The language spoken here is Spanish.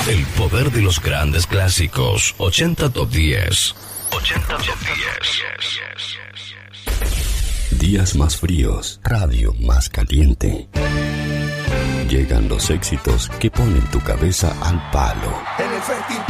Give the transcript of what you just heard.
El poder de los grandes clásicos. 80 Top 10. 80 Top 10. Días más fríos, radio más caliente. Llegan los éxitos que ponen tu cabeza al palo. En el